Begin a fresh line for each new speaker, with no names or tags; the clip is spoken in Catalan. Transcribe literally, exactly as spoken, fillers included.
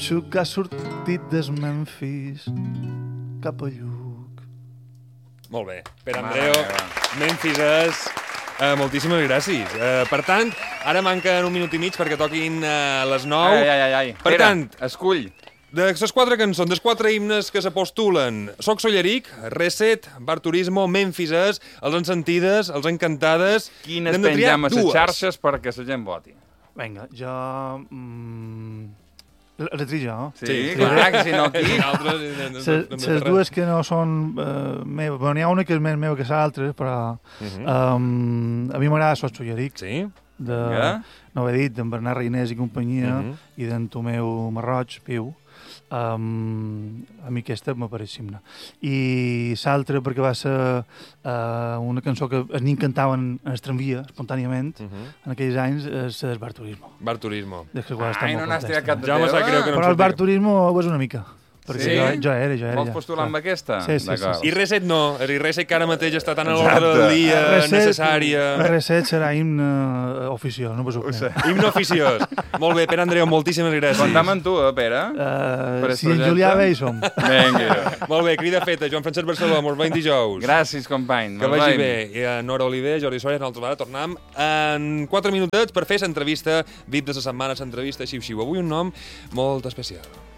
Xuc que ha sortit des Memphis cap a Lluc.
Molt bé. Per Andreu, Memphis és... Uh, moltíssimes gràcies. Uh, per tant, ara manquen un minut i mig perquè toquin uh, les nou.
Ai, ai, ai, ai.
Per
Pere,
tant,
escull.
de les quatre cançons, dels quatre himnes que s'apostulen, Soc Solleric, Reset, Bar Turismo, Memphis és, els encentides, els encantades...
Quines pengem a les xarxes perquè la gent voti?
Vinga, jo... Mm, retri jo.
Sí, sí, clar, que si no aquí...
Les dues que no són uh, meves, bueno, n'hi ha una que és més meva que l'altra, però uh -huh. um, a mi m'agrada Soc Solleric.
Sí?
De, no ho he dit, d'en Bernat Reinés i companyia, uh -huh. i d'en Tomeu Marroig, Piu. Um, a mi aquesta m'apareix himne. I l'altra perquè va ser uh, una cançó que els nins cantaven en el tramvia, espontàniament, uh -huh. en aquells anys, és el Bar Turismo.
Bar Turismo.
Ai, no n'has tirat cap de
ja
teva.
Creu que no
Però el Bar Turismo és una mica. Perquè
sí?
jo, jo era, jo era.
Vols postular amb aquesta?
Sí, sí, sí, sí.
I Reset no. I Reset que ara mateix està tan a l'ordre del dia,
Reset,
necessària...
Reset serà himne oficiós, no vos ho sé.
Himne oficiós. Molt bé, Pere Andreu, moltíssimes gràcies.
Comptam amb tu, eh, Pere?
Uh, si en Julià ve hi som.
Vinga.
Molt bé, crida feta. Joan Francesc Barceló, mos veiem dijous.
Gràcies, company.
Que vagi bé. I a Nora Oliver, Jordi Soria, nosaltres ara tornem en quatre minutets per fer l'entrevista V I P de la setmana, l'entrevista Xiu Xiu. Avui un nom molt especial.